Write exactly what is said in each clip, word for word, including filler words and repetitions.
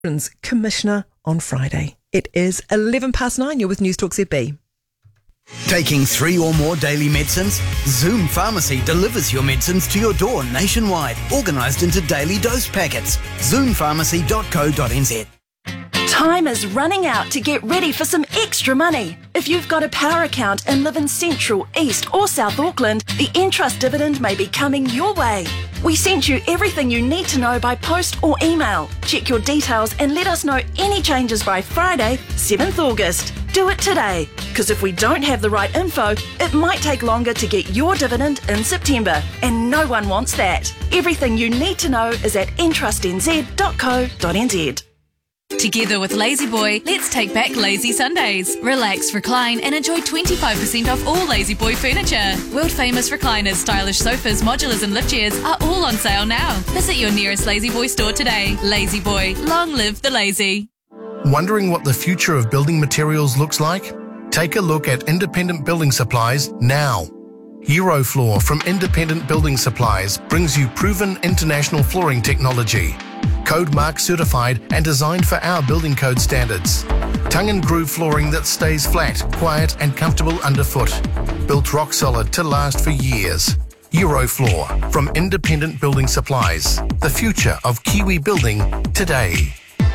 Children's Commissioner on Friday. It is eleven past nine. You're with News Talk Z B. Taking three or more daily medicines? Zoom Pharmacy delivers your medicines to your door nationwide, organised into daily dose packets. zoom pharmacy dot co dot n z. Time is running out to get ready for some extra money. If you've got a power account and live in Central, East or South Auckland, the Entrust dividend may be coming your way. We sent you everything you need to know by post or email. Check your details and let us know any changes by Friday, seventh August. Do it today, because if we don't have the right info, it might take longer to get your dividend in September, and no one wants that. Everything you need to know is at entrust n z dot co dot n z. Together with Lazy Boy, let's take back Lazy Sundays. Relax, recline and enjoy twenty-five percent off all Lazy Boy furniture. World famous recliners, stylish sofas, modulars and lift chairs are all on sale now. Visit your nearest Lazy Boy store today. Lazy Boy, long live the lazy. Wondering what the future of building materials looks like? Take a look at Independent Building Supplies now. Eurofloor from Independent Building Supplies brings you proven international flooring technology. Code Mark certified and designed for our building code standards. Tongue and groove flooring that stays flat, quiet and comfortable underfoot. Built rock solid to last for years. Eurofloor from Independent Building Supplies. The future of Kiwi building today.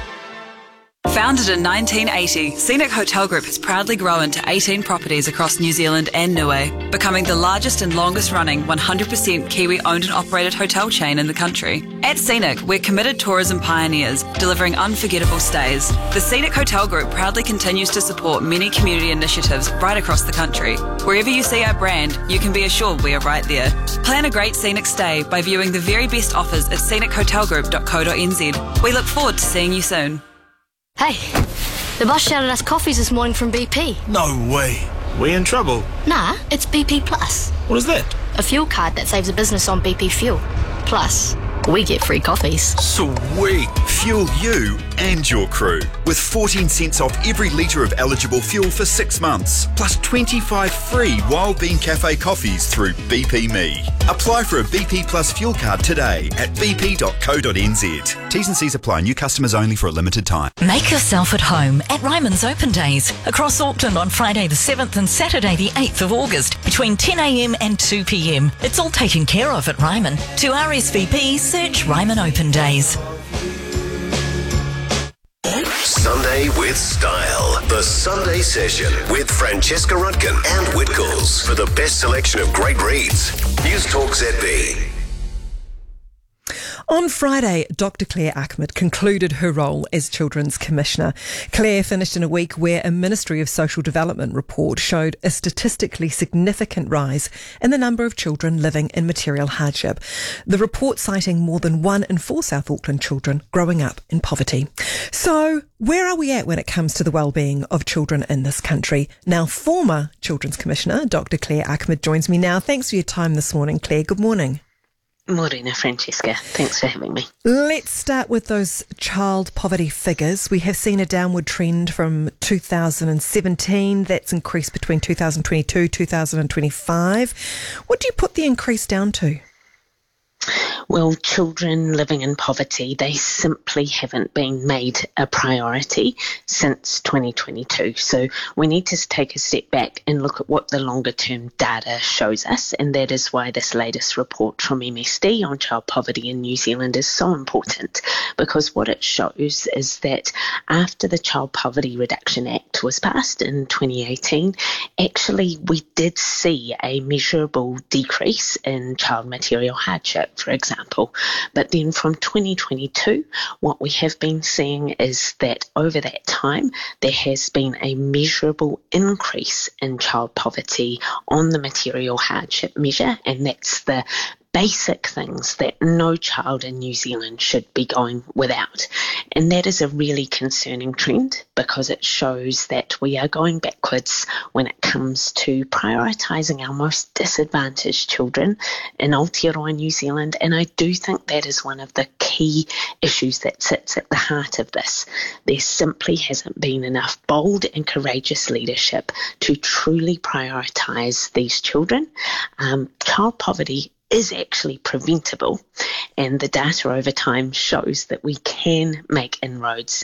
Founded in nineteen eighty, Scenic Hotel Group has proudly grown to eighteen properties across New Zealand and Niue, becoming the largest and longest running one hundred percent Kiwi owned and operated hotel chain in the country. At Scenic, we're committed tourism pioneers, delivering unforgettable stays. The Scenic Hotel Group proudly continues to support many community initiatives right across the country. Wherever you see our brand, you can be assured we are right there. Plan a great Scenic stay by viewing the very best offers at scenic hotel group dot co dot n z. We look forward to seeing you soon. Hey, the boss shouted us coffees this morning from B P. No way. We in trouble? Nah, it's B P Plus. What is that? A fuel card that saves a business on B P fuel. Plus, we get free coffees. Sweet. Fuel you and your crew with fourteen cents off every litre of eligible fuel for six months, plus twenty-five free Wild Bean Cafe coffees through B P Me. Apply for a B P Plus fuel card today at b p dot co dot n z. T's and C's apply. New customers only for a limited time. Make yourself at home at Ryman's Open Days across Auckland on Friday the seventh and Saturday the eighth of August between ten a m and two p m. It's all taken care of at Ryman. To R S V P, search Ryman Open Days. Sunday with Style. The Sunday Session with Francesca Rudkin and Whitcoulls for the best selection of great reads. News Talk Z B. On Friday, Doctor Claire Ahmed concluded her role as Children's Commissioner. Claire finished in a week where a Ministry of Social Development report showed a statistically significant rise in the number of children living in material hardship. The report citing more than one in four South Auckland children growing up in poverty. So, where are we at when it comes to the well-being of children in this country? Now, former Children's Commissioner Doctor Claire Ahmed joins me now. Thanks for your time this morning, Claire. Good morning. Morena, Francesca. Thanks for having me. Let's start with those child poverty figures. We have seen a downward trend from two thousand seventeen. That's increased between two thousand twenty-two, two thousand twenty-five. What do you put the increase down to? Well, children living in poverty, they simply haven't been made a priority since twenty twenty-two. So we need to take a step back and look at what the longer term data shows us. And that is why this latest report from M S D on child poverty in New Zealand is so important, because what it shows is that after the Child Poverty Reduction Act was passed in twenty eighteen, actually we did see a measurable decrease in child material hardship, for example. But then from twenty twenty-two, what we have been seeing is that over that time, there has been a measurable increase in child poverty on the material hardship measure, and that's the basic things that no child in New Zealand should be going without. And that is a really concerning trend, because it shows that we are going backwards when it comes to prioritising our most disadvantaged children in Aotearoa New Zealand. And I do think that is one of the key issues that sits at the heart of this. There simply hasn't been enough bold and courageous leadership to truly prioritise these children. Um, child poverty is actually preventable, and the data over time shows that we can make inroads